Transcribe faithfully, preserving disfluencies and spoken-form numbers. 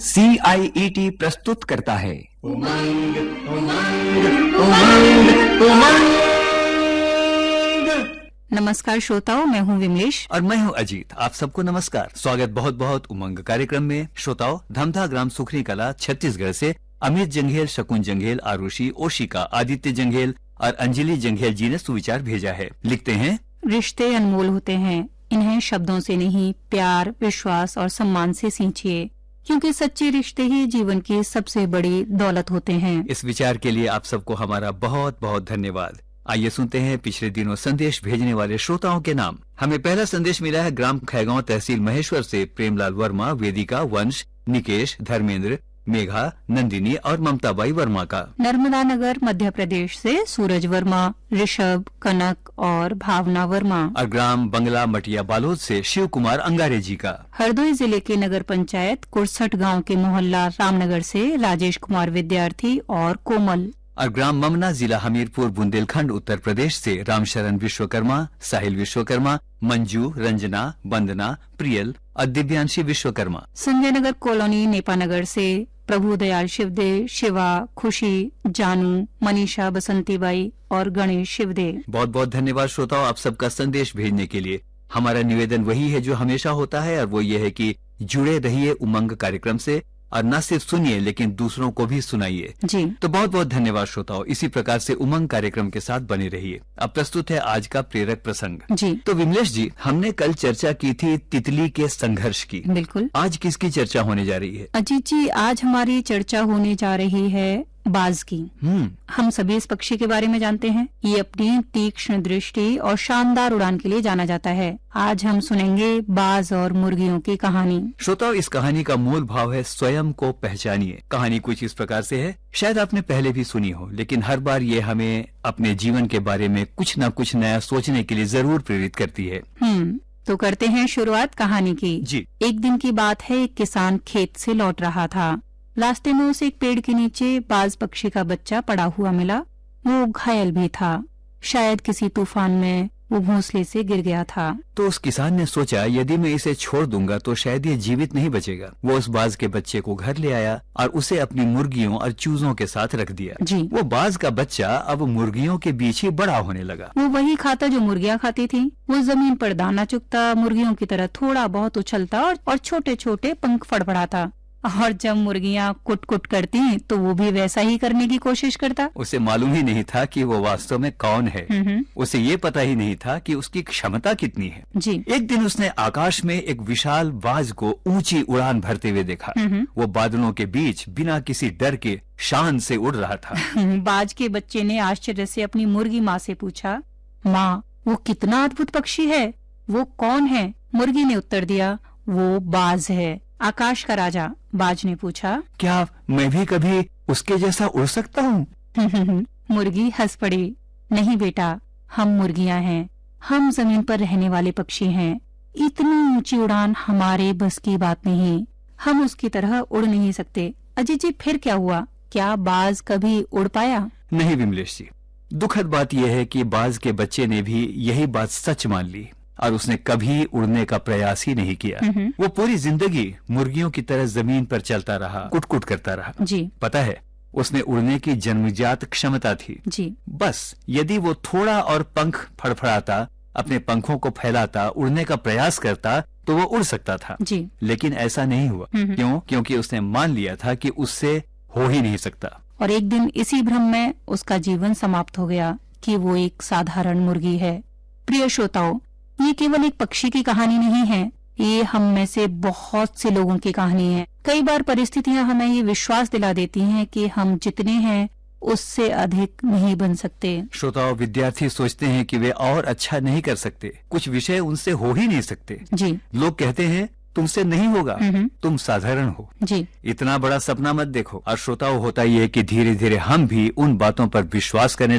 सी आई E T प्रस्तुत करता है उमंग उमंग उमंग उमंग। नमस्कार श्रोताओं, मैं हूं विमलेश और मैं हूं अजीत। आप सबको नमस्कार, स्वागत बहुत बहुत उमंग कार्यक्रम में। श्रोताओं, धमधा ग्राम सुखनी कला छत्तीसगढ़ से अमित जंघेल, शकुन जंघेल, आरुषि, ओशिका, आदित्य जंघेल और अंजलि जंघेल जी ने सुविचार भेजा है। लिखते हैं, रिश्ते अनमोल होते हैं, इन्हें शब्दों से नहीं, प्यार, विश्वास और सम्मान से सींचिए, क्योंकि सच्चे रिश्ते ही जीवन की सबसे बड़ी दौलत होते हैं। इस विचार के लिए आप सबको हमारा बहुत बहुत धन्यवाद। आइए सुनते हैं पिछले दिनों संदेश भेजने वाले श्रोताओं के नाम। हमें पहला संदेश मिला है ग्राम खैगांव, तहसील महेश्वर से प्रेमलाल वर्मा, वेदिका, वंश, निकेश, धर्मेंद्र, मेघा, नंदिनी और ममताबाई वर्मा का। नर्मदा नगर मध्य प्रदेश से सूरज वर्मा, ऋषभ, कनक और भावना वर्मा। और ग्राम बंगला मटिया बालोद से शिव कुमार अंगारे जी का। हरदोई जिले के नगर पंचायत कुरसठ गांव के मोहल्ला रामनगर से राजेश कुमार विद्यार्थी और कोमल। और ग्राम ममना, जिला हमीरपुर, बुंदेलखंड, उत्तर प्रदेश से रामशरण विश्वकर्मा, साहिल विश्वकर्मा, मंजू, रंजना, वंदना, प्रियल और दिव्यांशी विश्वकर्मा। संजय नगर कॉलोनी नेपानगर से प्रभुदयाल शिवदे, शिवा, खुशी, जानू, मनीषा, बसंतीबाई और गणेश शिवदे। बहुत बहुत धन्यवाद श्रोताओं, आप सबका संदेश भेजने के लिए। हमारा निवेदन वही है जो हमेशा होता है, और वो ये है कि जुड़े रहिए उमंग कार्यक्रम से, और न सिर्फ सुनिए लेकिन दूसरों को भी सुनाइए जी। तो बहुत बहुत धन्यवाद श्रोताओं, इसी प्रकार से उमंग कार्यक्रम के साथ बने रहिए। अब प्रस्तुत है आज का प्रेरक प्रसंग जी। तो विमलेश जी, हमने कल चर्चा की थी तितली के संघर्ष की। बिल्कुल। आज किसकी चर्चा होने जा रही है? अजीत जी, आज हमारी चर्चा होने जा रही है बाज की। हम्म हम सभी इस पक्षी के बारे में जानते हैं। ये अपनी तीक्ष्ण दृष्टि और शानदार उड़ान के लिए जाना जाता है। आज हम सुनेंगे बाज और मुर्गियों की कहानी। श्रोताओं, इस कहानी का मूल भाव है स्वयं को पहचानिए। कहानी कुछ इस प्रकार से है, शायद आपने पहले भी सुनी हो, लेकिन हर बार ये हमें अपने जीवन के बारे में कुछ न कुछ नया सोचने के लिए जरूर प्रेरित करती है। हम्म तो करते हैं शुरुआत कहानी की। जी। एक दिन की बात है, एक किसान खेत से लौट रहा था। रास्ते में उसे एक पेड़ के नीचे बाज पक्षी का बच्चा पड़ा हुआ मिला। वो घायल भी था, शायद किसी तूफान में वो घोंसले से गिर गया था। तो उस किसान ने सोचा, यदि मैं इसे छोड़ दूंगा तो शायद ये जीवित नहीं बचेगा। वो उस बाज के बच्चे को घर ले आया और उसे अपनी मुर्गियों और चूजों के साथ रख दिया। जी। वो बाज का बच्चा अब मुर्गियों के बीच ही बड़ा होने लगा। वो वही खाता जो मुर्गियाँ खाती थी। वो जमीन पर दाना चुगता, मुर्गियों की तरह थोड़ा बहुत उछलता और, और छोटे छोटे पंख फड़फड़ाता। और जब मुर्गियाँ कुट कुट करती तो वो भी वैसा ही करने की कोशिश करता। उसे मालूम ही नहीं था कि वो वास्तव में कौन है। उसे ये पता ही नहीं था कि उसकी क्षमता कितनी है। जी। एक दिन उसने आकाश में एक विशाल बाज को ऊंची उड़ान भरते हुए देखा। वो बादलों के बीच बिना किसी डर के शान से उड़ रहा था। बाज के बच्चे ने आश्चर्य से अपनी मुर्गी माँ से पूछा, माँ, वो कितना अद्भुत पक्षी है, वो कौन है? मुर्गी ने उत्तर दिया, वो बाज है, आकाश का राजा। बाज ने पूछा, क्या मैं भी कभी उसके जैसा उड़ सकता हूँ? मुर्गी हंस पड़ी, नहीं बेटा, हम मुर्गियाँ हैं, हम जमीन पर रहने वाले पक्षी हैं। इतनी ऊंची उड़ान हमारे बस की बात नहीं, हम उसकी तरह उड़ नहीं सकते। अजीत जी, फिर क्या हुआ? क्या बाज कभी उड़ पाया? नहीं विमलेश जी, दुखद बात यह है कि बाज के बच्चे ने भी यही बात सच मान ली और उसने कभी उड़ने का प्रयास ही नहीं किया। वो पूरी जिंदगी मुर्गियों की तरह जमीन पर चलता रहा, कुट कुट करता रहा। जी। पता है, उसने उड़ने की जन्मजात क्षमता थी। जी। बस यदि वो थोड़ा और पंख फड़फड़ाता, अपने पंखों को फैलाता, उड़ने का प्रयास करता तो वो उड़ सकता था। जी। लेकिन ऐसा नहीं हुआ। क्यों? क्योंकि उसने मान लिया था कि उससे हो ही नहीं सकता। और एक दिन इसी भ्रम में उसका जीवन समाप्त हो गया कि वो एक साधारण मुर्गी है। प्रिय श्रोताओं, ये केवल एक पक्षी की कहानी नहीं है, ये हम में से बहुत से लोगों की कहानी है। कई बार परिस्थितियां हमें ये विश्वास दिला देती हैं कि हम जितने हैं उससे अधिक नहीं बन सकते। श्रोताओं, विद्यार्थी सोचते हैं कि वे और अच्छा नहीं कर सकते, कुछ विषय उनसे हो ही नहीं सकते। जी। लोग कहते हैं तुमसे नहीं होगा, तुम साधारण हो। जी। इतना बड़ा सपना मत देखो। और श्रोताओं, होता ये है कि धीरे धीरे हम भी उन बातों पर विश्वास करने